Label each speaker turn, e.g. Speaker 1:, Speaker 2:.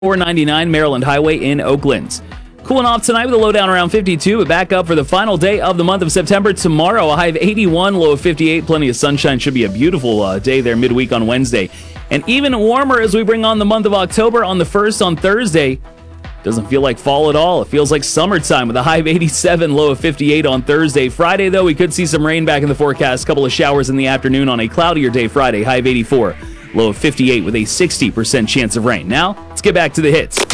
Speaker 1: 499 Maryland Highway in Oakland. Cooling off tonight with a low down around 52, but back up for the final day of the month of September tomorrow. A high of 81, low of 58. Plenty of sunshine. Should be a beautiful day there midweek on Wednesday. And even warmer as we bring on the month of October on the 1st on Thursday. Doesn't feel like fall at all. It feels like summertime with a high of 87, low of 58 on Thursday. Friday, though, we could see some rain back in the forecast. A couple of showers in the afternoon on a cloudier day Friday. High of 84, low of 58 with a 60% chance of rain. Now, let's get back to the hits.